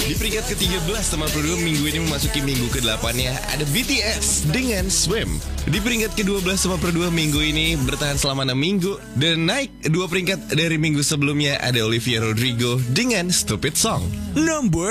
Di peringkat ke-13 sama Pro 2 minggu ini memasuki minggu ke-8-nya ada BTS dengan Swim. Di peringkat ke-12 sama Pro 2 minggu ini bertahan selama 6 minggu dan naik 2 peringkat dari minggu sebelumnya ada Olivia Rodrigo dengan Stupid Song. Number